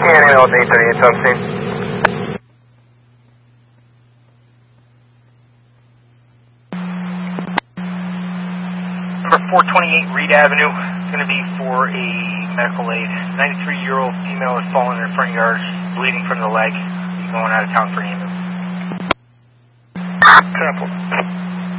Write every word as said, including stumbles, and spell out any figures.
Can handle eight thirty-eight seventeen. Number four twenty-eight Reed Avenue. It's going to be for a medical aid. ninety-three-year-old female has fallen in her front yard, bleeding from the leg. She's going out of town for an ambulance. Sample.